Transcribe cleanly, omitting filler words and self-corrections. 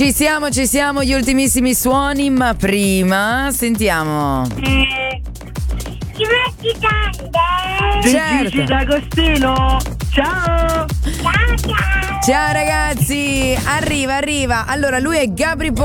Ci siamo, gli ultimissimi suoni, ma prima sentiamo. Ti metti tante? Certo. Gigi D'Agostino. Ciao. Ciao ciao. Ciao ragazzi, arriva. Allora lui è Gabri